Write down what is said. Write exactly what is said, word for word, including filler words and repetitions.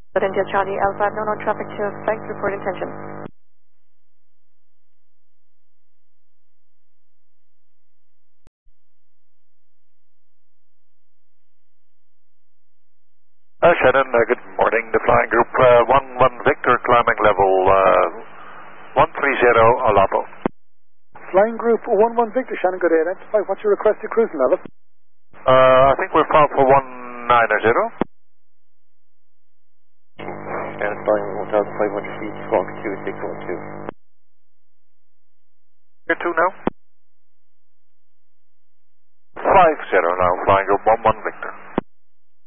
But India Charlie Alpha, no, no traffic to flight, report intention. Uh, Shannon, uh, good morning. The flying group uh, one one Victor climbing level uh, one three zero Alavo. Flying group one one Victor, Shannon, good day. Identify what's your requested cruising level? Uh, I think we're filed for one nine zero. Shannon, flying one thousand five hundred feet, squawk two six one two. Here two now. five zero now, flying group one one Victor.